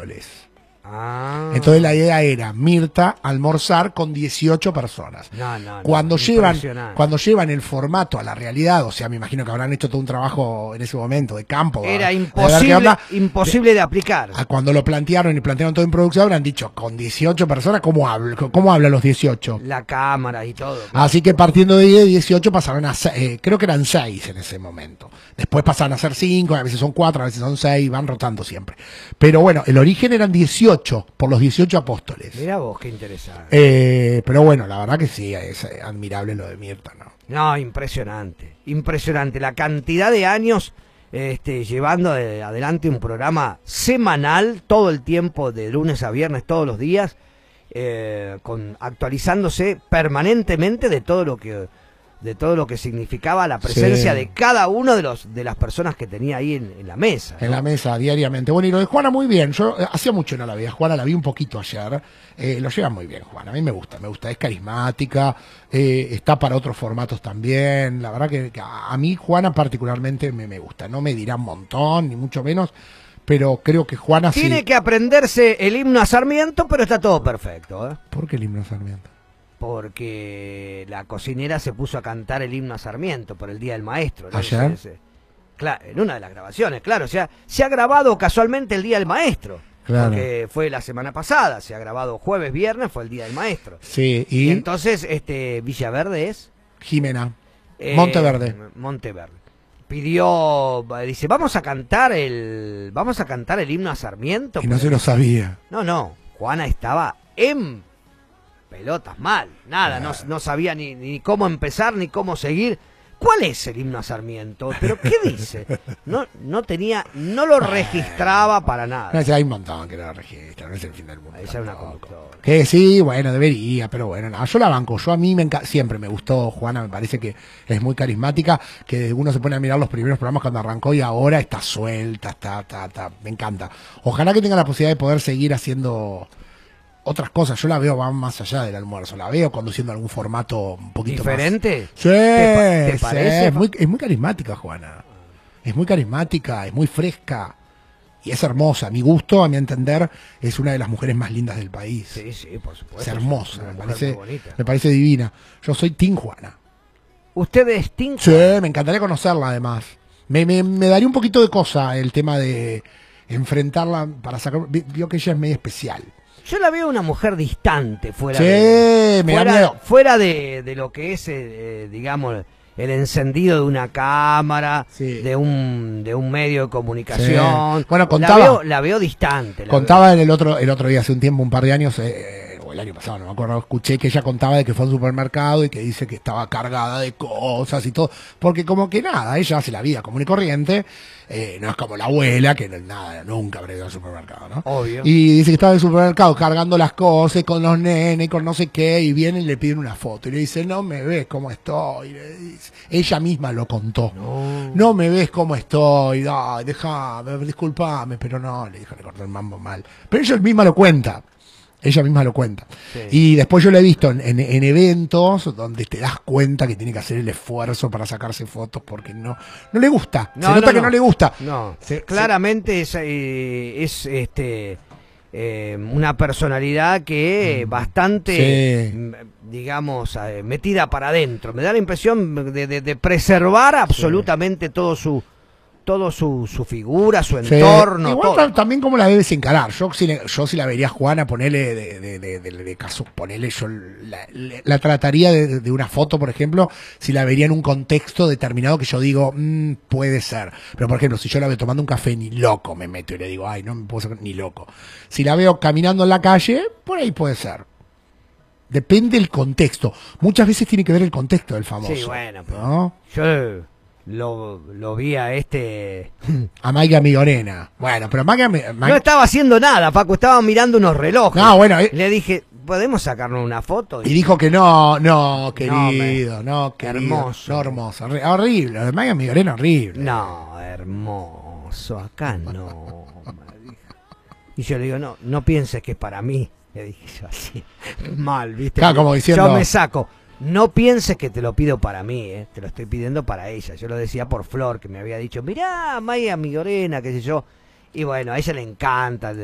apóstoles. Ah. Entonces la idea era Mirta almorzar con 18 personas. Cuando llevan el formato a la realidad, o sea, me imagino que habrán hecho todo un trabajo en ese momento de campo. Era imposible de aplicar. Cuando lo plantearon y plantearon todo en producción, habrán dicho, con 18 personas, ¿cómo hablan los 18? La cámara y todo. Claro. Así que partiendo de 18 pasaron a 6, creo que eran 6 en ese momento. Después pasaron a ser 5, a veces son 4, a veces son 6, van rotando siempre. Pero bueno, el origen eran 18, por los 18 apóstoles. Mirá vos, qué interesante. Pero bueno, la verdad que sí, es admirable lo de Mirta, ¿no? No, impresionante. Impresionante. La cantidad de años llevando adelante un programa semanal, todo el tiempo, de lunes a viernes, todos los días, actualizándose permanentemente de todo lo que significaba la presencia de cada uno de las personas que tenía ahí en la mesa, ¿no? En la mesa, diariamente. Bueno, y lo de Juana muy bien. Yo hacía mucho no la veía. Juana la vi un poquito ayer. Lo lleva muy bien, Juana. A mí me gusta. Es carismática. Está para otros formatos también. La verdad que a mí Juana particularmente me gusta. No me dirá un montón, ni mucho menos. Pero creo que Juana tiene que aprenderse el himno a Sarmiento, pero está todo perfecto, ¿eh? ¿Por qué el himno a Sarmiento? Porque la cocinera se puso a cantar el himno a Sarmiento por el Día del Maestro, ¿no? ¿Ayer? Claro, en una de las grabaciones, claro. O sea, se ha grabado casualmente el Día del Maestro. Claro. Porque fue la semana pasada, se ha grabado jueves, viernes, fue el Día del Maestro. Sí, y entonces, Villaverde es... Jimena. Monteverde. Monteverde. Dice, vamos a cantar el himno a Sarmiento. Y no se lo sabía. No, Juana estaba en pelotas mal, nada, no sabía ni cómo empezar ni cómo seguir. ¿Cuál es el himno a Sarmiento? ¿Pero qué dice? No lo registraba para nada. No, hay un montón que no lo registran, no es el fin del mundo. Esa es una conductora. Que sí, bueno, debería, pero bueno, no, yo la banco. A mí siempre me gustó Juana, me parece que es muy carismática, que uno se pone a mirar los primeros programas cuando arrancó y ahora está suelta, me encanta. Ojalá que tenga la posibilidad de poder seguir haciendo otras cosas. Yo la veo más allá del almuerzo, la veo conduciendo algún formato un poquito diferente. Más. Sí, ¿Te parece? Es muy carismática, Juana. Es muy carismática, es muy fresca y es hermosa. A mi gusto, a mi entender, es una de las mujeres más lindas del país. Sí, por supuesto. Es hermosa, me parece divina. Yo soy Team Juana. ¿Usted es Team Juana? Sí, me encantaría conocerla además. Me daría un poquito de cosa el tema de enfrentarla para sacar. Vio que ella es medio especial. Yo la veo una mujer distante, fuera de lo que es, digamos, el encendido de una cámara, de un medio de comunicación. Sí. Bueno, contaba. La veo distante. Contaba el otro día, hace un tiempo, un par de años, o el año pasado, no me acuerdo, escuché que ella contaba de que fue al supermercado y que dice que estaba cargada de cosas y todo, porque como que nada, ella hace la vida común y corriente, no es como la abuela, que nunca habrá ido al supermercado, ¿no? Obvio. Y dice que estaba en el supermercado cargando las cosas con los nenes, con no sé qué, y vienen y le piden una foto, y le dice, no me ves cómo estoy, le dice. Ella misma lo contó, no me ves cómo estoy, déjame, disculpame, pero no, le dijo, le cortó el mambo mal, pero ella misma lo cuenta. Ella misma lo cuenta. Sí. Y después yo lo he visto en eventos donde te das cuenta que tiene que hacer el esfuerzo para sacarse fotos porque no le gusta. Se nota que no le gusta. No, claramente es una personalidad que bastante, digamos, metida para adentro. Me da la impresión de preservar absolutamente todo su figura, su entorno. Igual todo. También como la debes encarar. Yo si la vería a Juana, ponele de caso, ponele, yo la trataría de una foto, por ejemplo, si la vería en un contexto determinado que yo digo, puede ser. Pero por ejemplo, si yo la veo tomando un café, ni loco me meto y le digo, ay, no me puedo sacar ni loco. Si la veo caminando en la calle, por ahí puede ser. Depende del contexto. Muchas veces tiene que ver el contexto del famoso. Sí, bueno, ¿no? Yo lo vi a a Maiga Migorena. Bueno, pero Maiga no estaba haciendo nada, Paco, estaba mirando unos relojes. No, bueno, le dije, ¿podemos sacarnos una foto? Y dijo que no, querido, no, querido. Hermoso. No, hermoso, horrible, lo de Maiga Migorena horrible. No, hermoso, acá no. Y yo le digo, no pienses que es para mí. Le dije yo así, mal, ¿viste? Claro, como diciendo, yo me saco. No pienses que te lo pido para mí, te lo estoy pidiendo para ella. Yo lo decía por Flor, que me había dicho, mirá, Maya Migorena, qué sé yo. Y bueno, a ella le encanta